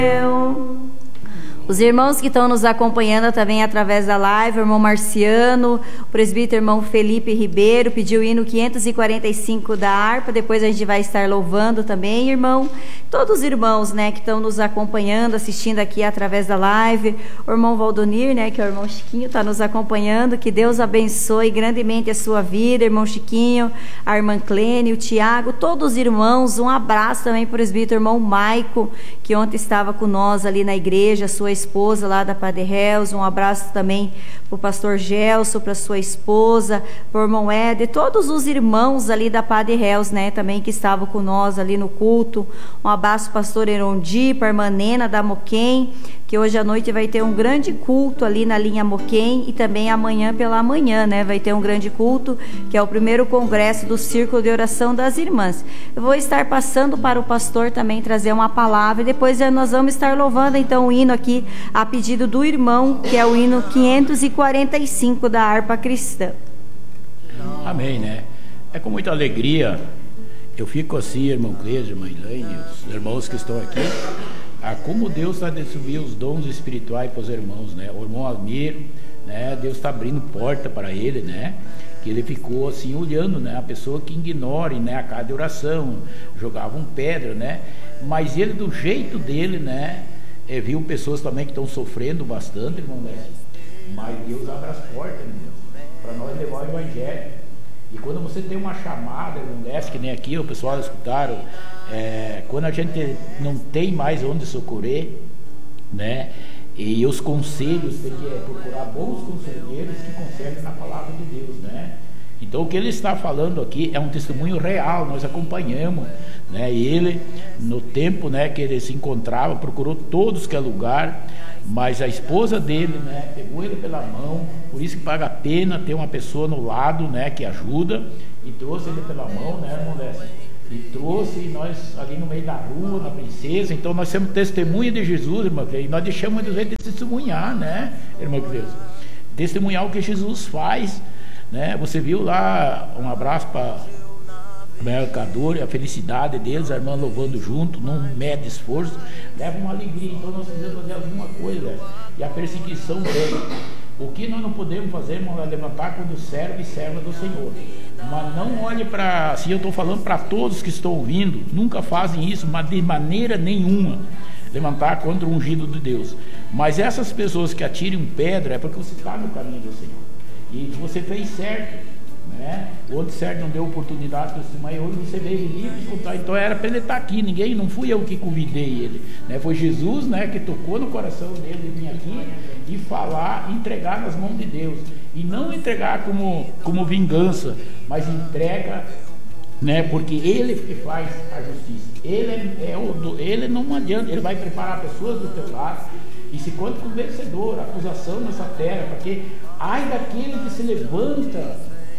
Os irmãos que estão nos acompanhando também através da live, o irmão Marciano, o presbítero irmão Felipe Ribeiro, pediu o hino 545 da harpa, depois a gente vai estar louvando também, irmão. Todos os irmãos, né, que estão nos acompanhando, assistindo aqui através da live, o irmão Valdonir, né, que é o irmão Chiquinho, está nos acompanhando, que Deus abençoe grandemente a sua vida, irmão Chiquinho, a irmã Clene, o Tiago, todos os irmãos, um abraço também para o presbítero irmão Maico, que ontem estava com nós ali na igreja, sua esposa lá da Padre Reus, um abraço também para o pastor Gelson, para sua esposa, para o irmão Éder, todos os irmãos ali da Padre Reus, né, também que estavam com nós ali no culto. Um abraço para o pastor Erondi, para a irmã Nena da Moquém, que hoje à noite vai ter um grande culto ali na linha Moquém, e também amanhã pela manhã, né, vai ter um grande culto, que é o primeiro congresso do Círculo de Oração das Irmãs. Eu vou estar passando para o pastor também trazer uma palavra, e depois nós vamos estar louvando então o hino aqui, a pedido do irmão, que é o hino 545 da harpa cristã. Amém, né? É com muita alegria, eu fico assim, irmão Cleide, irmã Elaine, os irmãos que estão aqui, como Deus está distribuindo os dons espirituais para os irmãos, né? O irmão Almir, né? Deus está abrindo porta para ele, né? Que ele ficou assim olhando, né? A pessoa que ignore, né? A casa de oração, jogavam pedra, né? Mas ele, do jeito dele, né? Viu pessoas também que estão sofrendo bastante, irmão Lécio. Mas Deus abre as portas, irmão, para nós levar o evangelho. E quando você tem uma chamada, irmão Lécio, que nem aqui o pessoal escutaram, quando a gente não tem mais onde socorrer, né? E os conselhos, tem que procurar bons conselheiros que conselhem na palavra de Deus, né? Então o que ele está falando aqui é um testemunho real, nós acompanhamos, né? Ele, no tempo, né, que ele se encontrava, procurou todos que é lugar, mas a esposa dele, né, pegou ele pela mão, por isso que paga a pena ter uma pessoa no lado, né, que ajuda, e trouxe ele pela mão, né, irmão Lécio? E trouxe nós ali no meio da rua, na Princesa. Então nós temos testemunha de Jesus, irmão Cleide, e nós deixamos de testemunhar, né, irmão Cleide? Testemunhar o que Jesus faz, né? Você viu lá, um abraço para o mercador e a felicidade deles, a irmã louvando junto, não mede esforço, leva uma alegria. Então nós precisamos fazer alguma coisa, e a perseguição dele. O que nós não podemos fazer, irmão, é levantar quando serve e serva do Senhor. Mas não olhe para, assim, eu estou falando para todos que estão ouvindo, nunca fazem isso, mas de maneira nenhuma levantar contra o ungido de Deus. Mas essas pessoas que atiram pedra é porque você está no caminho do Senhor. E você fez certo, né? O outro certo não deu oportunidade para você, mas hoje você veio livre de contar. Então era para ele estar aqui, não fui eu que convidei ele, né? Foi Jesus, né, que tocou no coração dele vir aqui e falar, entregar nas mãos de Deus. E não entregar como vingança, mas entrega, né? Porque ele que faz a justiça. Ele não adianta, ele vai preparar pessoas do teu lado. E se conta com vencedor, acusação nessa terra, porque ai daquele que se levanta.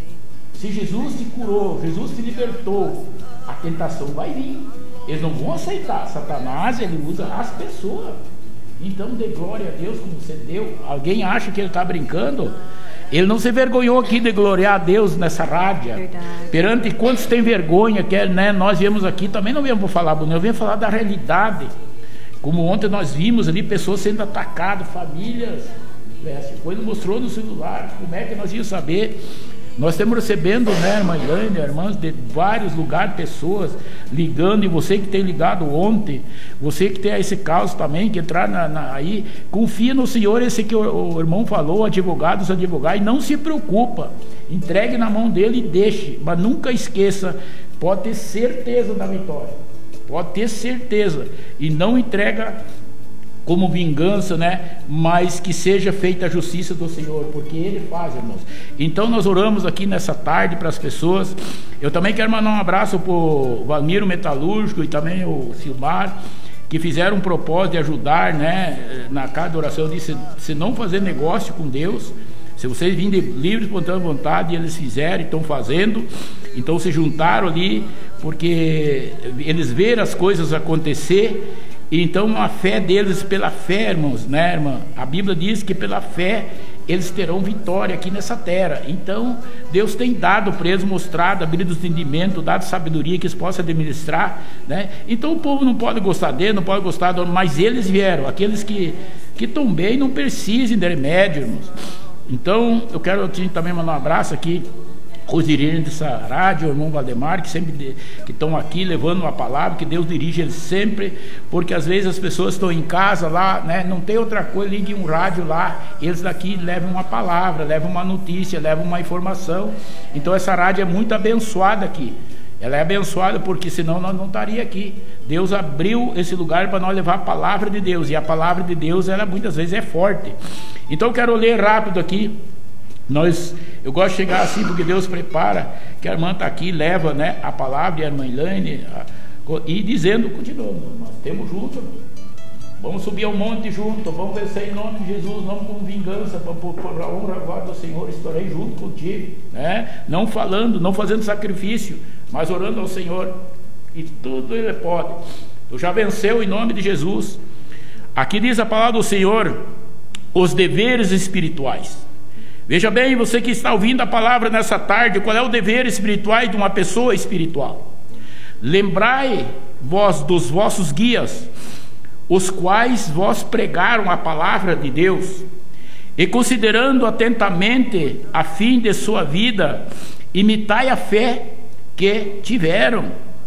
Se Jesus te curou, Jesus te libertou, a tentação vai vir. Eles não vão aceitar. Satanás, ele usa as pessoas. Então dê glória a Deus como você deu. Alguém acha que ele está brincando? Ele não se vergonhou aqui de gloriar a Deus nessa rádio. Verdade. Perante quantos tem vergonha, que né, nós viemos aqui, também não viemos falar bonito, eu venho falar da realidade. Como ontem nós vimos ali pessoas sendo atacadas, famílias, quando mostrou no celular, como é que nós íamos saber? Nós estamos recebendo, né, irmã Elaine, irmãs, de vários lugares, pessoas ligando, e você que tem ligado ontem, você que tem esse caso também, que entrar aí, confia no Senhor, esse que o irmão falou, advogados, advogar, e não se preocupa, entregue na mão dele e deixe, mas nunca esqueça, pode ter certeza da vitória. Pode ter certeza, e não entrega como vingança, né? Mas que seja feita a justiça do Senhor, porque Ele faz, irmãos. Então nós oramos aqui nessa tarde para as pessoas. Eu também quero mandar um abraço para o Valmiro Metalúrgico e também o Silmar, que fizeram um propósito de ajudar, né? Na casa de oração, eu disse, se não fazer negócio com Deus, se vocês virem de livre, espontânea vontade, e eles fizeram e estão fazendo, então se juntaram ali, porque eles viram as coisas acontecer, e então a fé deles, pela fé, irmãos, né, irmã? A Bíblia diz que pela fé eles terão vitória aqui nessa terra. Então Deus tem dado para eles, mostrado, abrido o entendimento, dado sabedoria que eles possam administrar, né? Então o povo não pode gostar dele, não pode gostar do, mas eles vieram, aqueles que estão bem, não precisem de remédio, irmãos. Então eu quero também mandar um abraço aqui os dirigentes dessa rádio, o irmão Valdemar, que sempre que estão aqui levando uma palavra, que Deus dirige eles sempre, porque às vezes as pessoas estão em casa lá, né, não tem outra coisa, ligue um rádio lá, eles daqui levam uma palavra, levam uma notícia, levam uma informação. Então essa rádio é muito abençoada aqui. Ela é abençoada porque senão nós não estaríamos aqui. Deus abriu esse lugar para nós levar a palavra de Deus, e a palavra de Deus, ela muitas vezes é forte. Então eu quero ler rápido aqui. Eu gosto de chegar assim porque Deus prepara, que a irmã está aqui, leva, né, a palavra, e a irmã Elaine, e dizendo, continuando, nós temos junto, vamos subir ao monte junto, vamos vencer em nome de Jesus, não com vingança, por a honra agora do Senhor, estarei junto contigo, né? Não falando, não fazendo sacrifício, mas orando ao Senhor, e tudo Ele pode. Tu já venceu em nome de Jesus. Aqui diz a palavra do Senhor, os deveres espirituais. Veja bem, você que está ouvindo a palavra nessa tarde, qual é o dever espiritual de uma pessoa espiritual? Lembrai vós dos vossos guias, os quais vós pregaram a palavra de Deus, e considerando atentamente a fim de sua vida, imitai a fé que tiveram.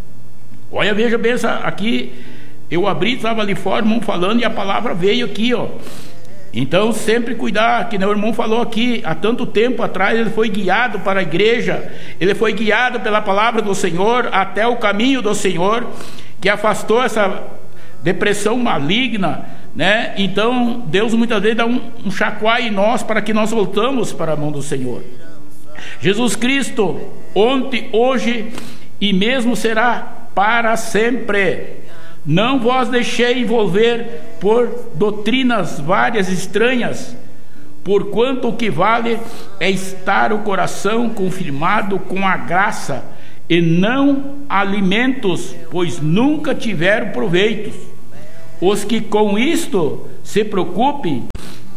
Olha, veja bem, aqui eu abri, estava ali fora, o irmão falando, e a palavra veio aqui, ó. Então sempre cuidar, que o irmão falou aqui, há tanto tempo atrás ele foi guiado para a igreja, ele foi guiado pela palavra do Senhor até o caminho do Senhor, que afastou essa depressão maligna, né? Então Deus muitas vezes dá um chacoalho em nós para que nós voltamos para a mão do Senhor. Jesus Cristo, ontem, hoje e mesmo será para sempre. Não vos deixei envolver por doutrinas várias estranhas, porquanto o que vale é estar o coração confirmado com a graça, e não alimentos, pois nunca tiveram proveitos. Os que com isto se preocupem,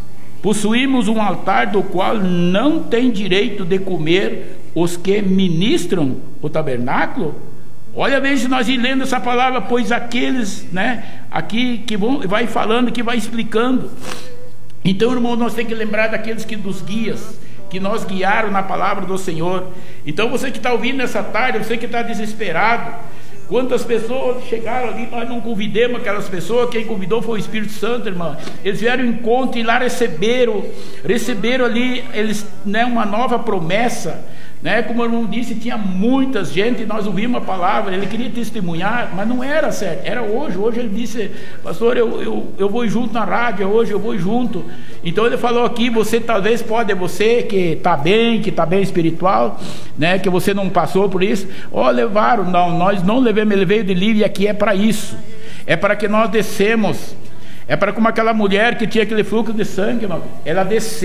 possuímos um altar do qual não tem direito de comer os que ministram o tabernáculo. Olha, veja, nós ir lendo essa palavra, pois aqueles, né, aqui que vai falando, que vai explicando. Então, irmão, nós temos que lembrar daqueles que dos guias, que nós guiaram na palavra do Senhor. Então, você que está ouvindo nessa tarde, você que está desesperado, quantas pessoas chegaram ali, nós não convidamos aquelas pessoas, quem convidou foi o Espírito Santo, irmão. Eles vieram ao encontro e lá receberam ali, eles, né, uma nova promessa, né? Como o irmão disse, tinha muita gente, nós ouvimos a palavra, ele queria testemunhar, mas não era certo, era hoje ele disse, pastor, eu vou junto na rádio, hoje eu vou junto. Então ele falou aqui, você talvez pode, você que está bem espiritual, né, que você não passou por isso, levaram, não, nós não levamos, ele veio de livre, e aqui é para isso, é para que nós descemos, é para como aquela mulher que tinha aquele fluxo de sangue, ela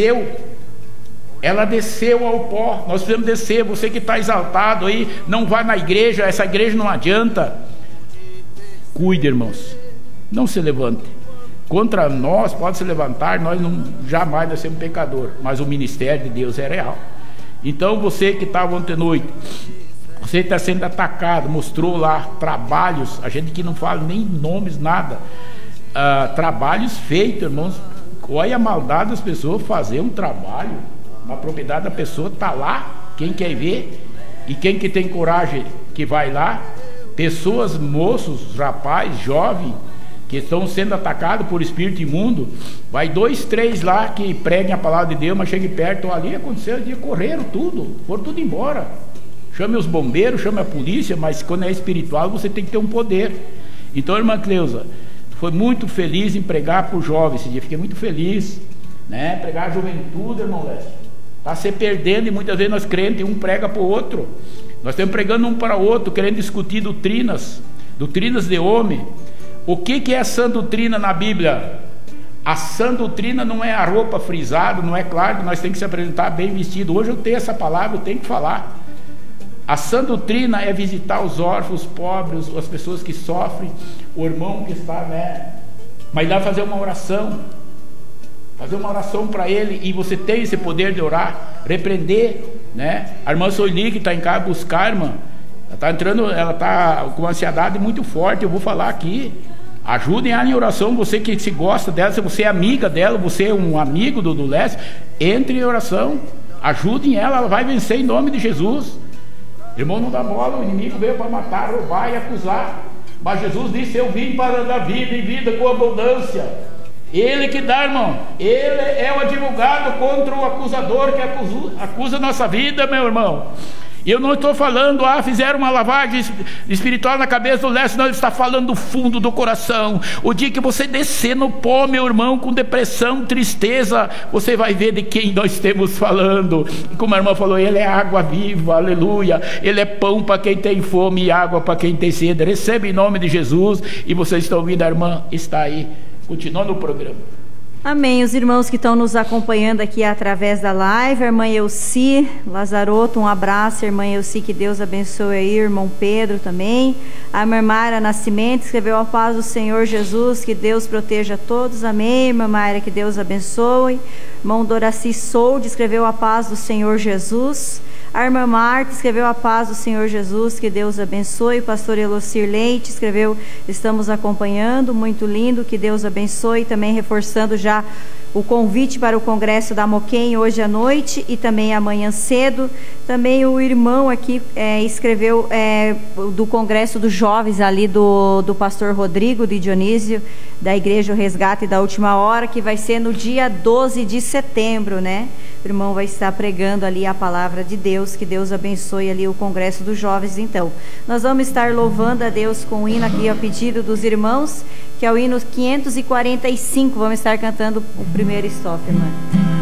desceu ao pó, nós precisamos descer. Você que está exaltado aí, não vai na igreja, essa igreja não adianta. Cuide, irmãos, não se levante. Contra nós pode se levantar, nós não, jamais nós somos pecador, mas o ministério de Deus é real. Então você que estava ontem à noite, você está sendo atacado, mostrou lá trabalhos, a gente que não fala nem nomes, nada, trabalhos feitos, irmãos. Olha a maldade das pessoas fazer um trabalho, uma propriedade da pessoa está lá, quem quer ver, e quem que tem coragem que vai lá, pessoas, moços, rapazes, jovens, que estão sendo atacados por espírito imundo, vai 2, 3 lá que preguem a palavra de Deus, mas cheguem perto, ali aconteceu, eles correram tudo, foram tudo embora. Chame os bombeiros, chame a polícia, mas quando é espiritual você tem que ter um poder. Então, irmã Cleusa, foi muito feliz em pregar para os jovens esse dia, fiquei muito feliz, né? Pregar a juventude, irmão Leste, está se perdendo, e muitas vezes nós crentes, um prega para o outro, nós estamos pregando um para o outro, querendo discutir doutrinas de homem. O que é sã doutrina na Bíblia? A sã doutrina não é a roupa frisada, não é claro que nós temos que se apresentar bem vestido. Hoje eu tenho essa palavra, eu tenho que falar. A sã doutrina é visitar os órfãos, os pobres, as pessoas que sofrem, o irmão que está, né? Mas lá fazer uma oração fazer uma oração para ele, e você tem esse poder de orar, repreender, né? A irmã Soili, que está em casa buscar, irmã, ela está com uma ansiedade muito forte. Eu vou falar aqui, ajudem ela em oração. Você que se gosta dela, se você é amiga dela, você é um amigo do Lécio, entre em oração, ajudem ela, ela vai vencer em nome de Jesus. Irmão, não dá bola, o inimigo veio para matar, roubar e acusar, mas Jesus disse: eu vim para dar vida e vida com abundância. Ele que dá, irmão. Ele é o advogado contra o acusador que acusa a nossa vida, meu irmão. E eu não estou falando, fizeram uma lavagem espiritual na cabeça do Lécio. Não, ele está falando do fundo do coração. O dia que você descer no pó, meu irmão, com depressão, tristeza, você vai ver de quem nós estamos falando. E como a irmã falou, ele é água viva, aleluia. Ele é pão para quem tem fome e água para quem tem sede. Receba em nome de Jesus. E vocês estão ouvindo, a irmã está aí, continuando o programa. Amém. Os irmãos que estão nos acompanhando aqui através da live, a irmã Elci Lazaroto, um abraço, irmã Elci, que Deus abençoe aí, irmão Pedro também. A irmã Mayra Nascimento escreveu: a paz do Senhor Jesus, que Deus proteja todos, amém. Irmã Mayra, que Deus abençoe. Irmão Doraci Solde escreveu: a paz do Senhor Jesus. A irmã Marta escreveu: a paz do Senhor Jesus, que Deus abençoe. O pastor Elocir Leite escreveu: estamos acompanhando, muito lindo, que Deus abençoe. Também reforçando já o convite para o congresso da Moquém hoje à noite e também amanhã cedo. Também o irmão aqui escreveu do congresso dos jovens ali do pastor Rodrigo de Dionísio, da Igreja O Resgate da Última Hora, que vai ser no dia 12 de setembro, né? O irmão vai estar pregando ali a palavra de Deus. Que Deus abençoe ali o congresso dos jovens. Então, nós vamos estar louvando a Deus com o hino aqui a pedido dos irmãos, que é o hino 545. Vamos estar cantando o primeiro estrofe, irmã.